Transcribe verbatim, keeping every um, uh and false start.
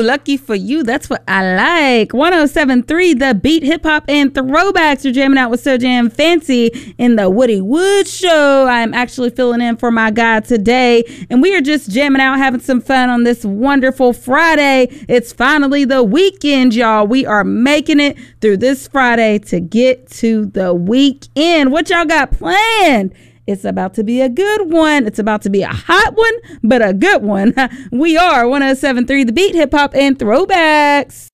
lucky for you. That's what I like. one oh seven point three, The Beat, hip hop and throwbacks. You're jamming out with So Jam Fancy in the Woody Wood Show. I'm actually filling in for my guy today, and we are just jamming out, having some fun on this wonderful Friday. It's finally the weekend, y'all. We are making it through this Friday to get to the weekend. What y'all got planned? It's about to be a good one. It's about to be a hot one, but a good one. We are one oh seven point three The Beat, hip hop and throwbacks.